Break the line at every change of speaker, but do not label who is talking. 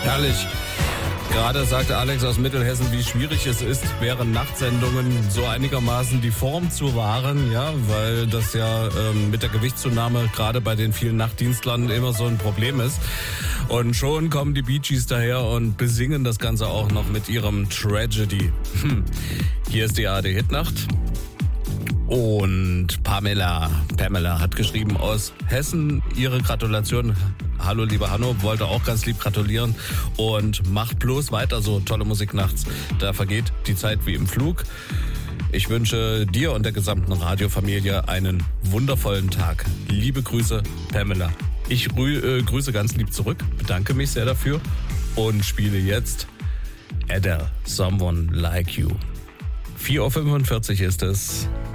Herrlich. Gerade sagte Alex aus Mittelhessen, wie schwierig es ist, während Nachtsendungen so einigermaßen die Form zu wahren, ja, weil das ja mit der Gewichtszunahme gerade bei den vielen Nachtdienstlern immer so ein Problem ist. Und schon kommen die Bee Gees daher und besingen das Ganze auch noch mit ihrem Tragedy. Hier ist die ARD-Hitnacht. Und Pamela hat geschrieben aus Hessen ihre Gratulation. Hallo lieber Hanno, wollte auch ganz lieb gratulieren und macht bloß weiter so, tolle Musik nachts. Da vergeht die Zeit wie im Flug. Ich wünsche dir und der gesamten Radiofamilie einen wundervollen Tag. Liebe Grüße, Pamela. Ich grüße ganz lieb zurück, bedanke mich sehr dafür und spiele jetzt Adele, Someone Like You. 4:45 Uhr ist es.